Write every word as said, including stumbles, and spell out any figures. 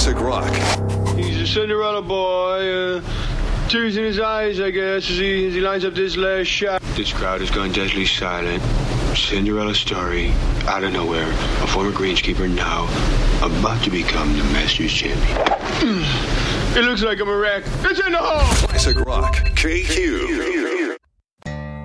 Classic rock. He's a Cinderella boy, uh, tears in his eyes, I guess, as he, as he lines up this last shot. This crowd has gone deadly silent. Cinderella story, out of nowhere. A former greenskeeper now about to become the Masters champion. It looks like I'm a wreck. It's in the hole! Classic rock. K Q.